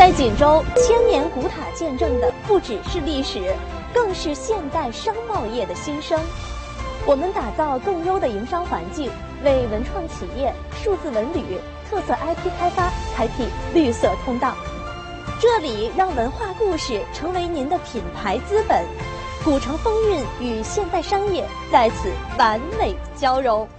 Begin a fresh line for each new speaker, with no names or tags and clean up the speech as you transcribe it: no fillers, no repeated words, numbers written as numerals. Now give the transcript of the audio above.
在锦州千年古塔见证的不只是历史，更是现代商贸业的新生。我们打造更优的营商环境，为文创企业、数字文旅、特色 IP 开发开辟绿色通道。这里让文化故事成为您的品牌资本，古城风韵与现代商业在此完美交融。